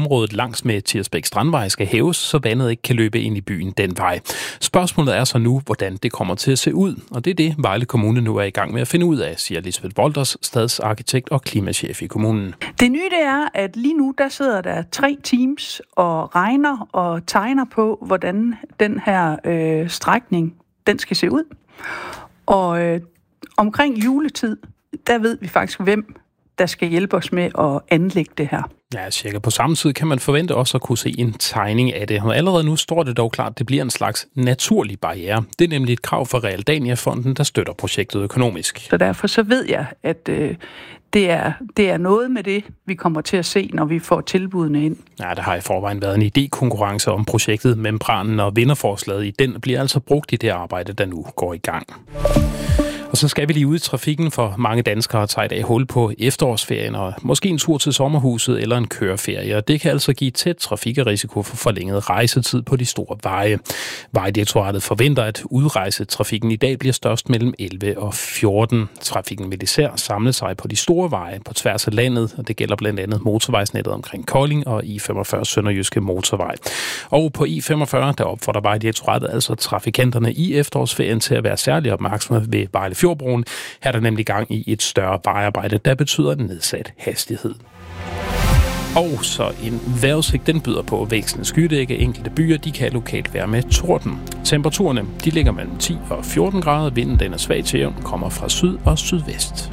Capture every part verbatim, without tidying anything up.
området langs med Tirsbæk Strandvej skal hæves, så vandet ikke kan løbe ind i byen den vej. Spørgsmålet er så nu, hvordan det kommer til at se ud, og det er det, Vejle Kommune nu er i gang med at finde ud af, siger Lisbeth Wolters, stadsarkitekt og klimachef i kommunen. Det nye det er, at lige nu der sidder der tre teams og regner og tegner på, hvordan den her øh, strækning den skal se ud. Og øh, omkring juletid, der ved vi faktisk, hvem der skal hjælpe os med at anlægge det her. Ja, cirka på samme tid kan man forvente også at kunne se en tegning af det. Og allerede nu står det dog klart, at det bliver en slags naturlig barriere. Det er nemlig et krav fra Realdania-fonden, der støtter projektet økonomisk. Så derfor så ved jeg, at øh, det, er, det er noget med det, vi kommer til at se, når vi får tilbudene ind. Ja, der har i forvejen været en idékonkurrence om projektet Membranen, og vinderforslaget i den bliver altså brugt i det arbejde, der nu går i gang. Og så skal vi lige ud i trafikken, for mange danskere tager i dag hul på efterårsferien og måske en tur til sommerhuset eller en køreferie. Og det kan altså give tæt trafikrisiko for forlænget rejsetid på de store veje. Vejdirektoratet forventer, at udrejsetrafikken i dag bliver størst mellem elleve og fjorten. Trafikken vil især samle sig på de store veje på tværs af landet, og det gælder blandt andet motorvejsnettet omkring Kolding og I femogfyrre Sønderjyske Motorvej. Og på I femogfyrre, der opfordrer Vejdirektoratet altså trafikanterne i efterårsferien til at være særlig opmærksomme ved Vejle Fjordbroen. Her er der nemlig gang i et større vejarbejde, der betyder en nedsat hastighed. Og så en vejrudsigt, den byder på vækstende skydække. Enkelte byer, de kan lokalt være med torden. Temperaturerne, de ligger mellem ti og fjorten grader. Vinden, den er svag til jævn, kommer fra syd og sydvest.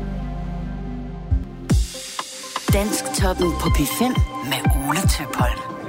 Dansk Toppen på P fem med Ole Tøpholm.